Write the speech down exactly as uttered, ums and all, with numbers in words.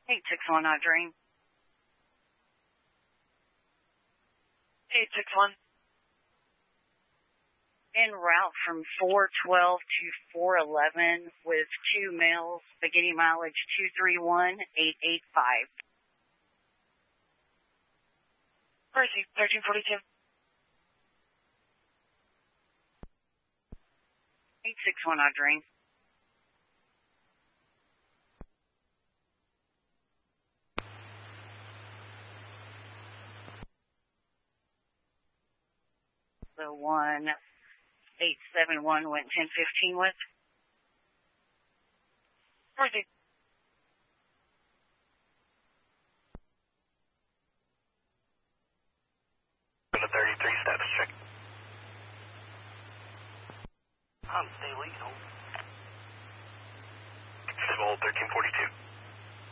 eight six one, Audrey. eight six one. En route from four twelve to four eleven with two males, beginning mileage two three one eight eight five. Percy, thirteen forty-two. eight six one, Audrey. The one eight seven one went ten fifteen with. Percy. The thirty-three status check. I'm stay lethal. Civil thirteen forty-two.